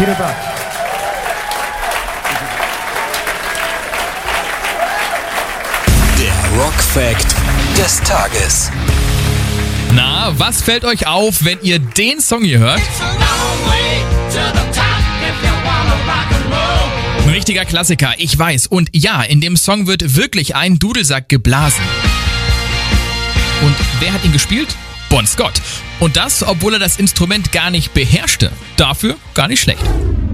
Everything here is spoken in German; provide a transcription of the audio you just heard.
Vielen Dank. Der Rock-Fact des Tages. Na, was fällt euch auf, wenn ihr den Song hier hört? Ein richtiger Klassiker, ich weiß. Und ja, in dem Song wird wirklich ein Dudelsack geblasen. Und wer hat ihn gespielt? Bon Scott. Und das, obwohl er das Instrument gar nicht beherrschte. Dafür gar nicht schlecht.